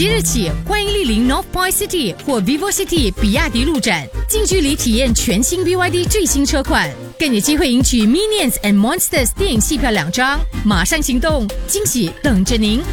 即日起，欢迎莅临 Northpoint City 或 VivoCity 比亚迪路展，近距离体验全新 BYD 最新车款，更有机会赢取 Minions and Monsters 电影戏票2张。马上行动，惊喜等着您！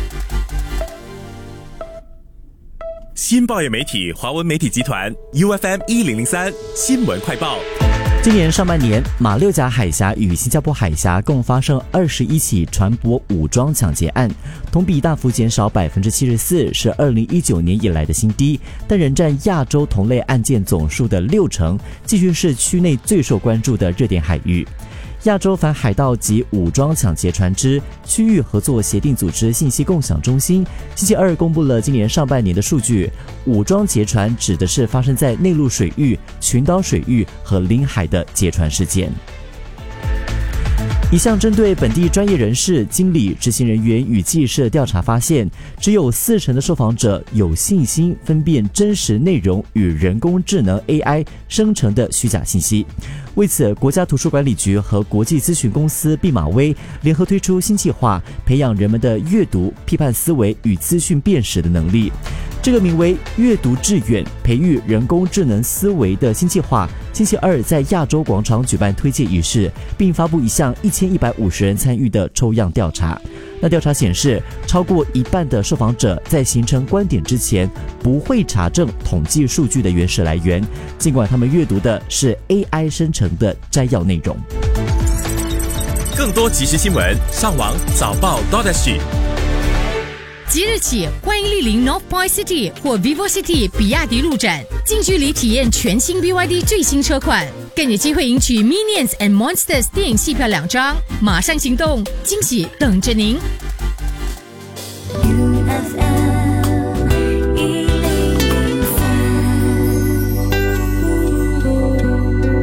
新报业媒体华文媒体集团 UFM 1003新闻快报。 今年上半年，马六甲海峡与新加坡海峡共发生21起船舶武装抢劫案，同比大幅减少74%，是2019年以来的新低，但仍占亚洲同类案件总数的60%，继续是区内最受关注的热点海域。亚洲反海盗及武装抢劫船只区域合作协定组织信息共享中心星期二公布了今年上半年的数据。武装劫船指的是发生在内陆水域、群岛水域和领海的劫船事件。一项针对本地专业人士、经理、执行人员与技师的调查发现，只有40%的受访者有信心分辨真实内容与人工智能 AI 生成的虚假信息。为此，国家图书管理局和国际咨询公司毕马威联合推出新计划，培养人们的阅读、批判思维与资讯辨识的能力。这个名为阅读致远，培育人工智能思维的新计划，星期二在亚洲广场举办推介仪式，并发布一项1150人参与的抽样调查。那调查显示，超过一半的受访者在形成观点之前不会查证统计数据的原始来源，尽管他们阅读的是 AI 生成的摘要内容。 更多即时新闻，上网早报 .SG。 即日起，欢迎莅临 Northpoint City 或 VivoCity 比亚迪路展，近距离体验全新 BYD 最新车款，更有机会赢取 Minions and Monsters 电影戏票2张。马上行动，惊喜等着您！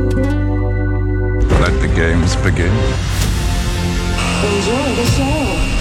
Let the games begin. Enjoy the show.